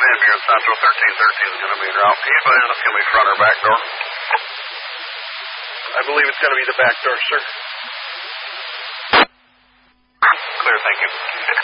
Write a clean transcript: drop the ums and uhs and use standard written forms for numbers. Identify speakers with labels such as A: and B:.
A: Van Buren Central, 1313 is going to be en route. Can you advise it's going to be front or back door?
B: I believe it's going to be the back door, sir.
A: Clear, thank you.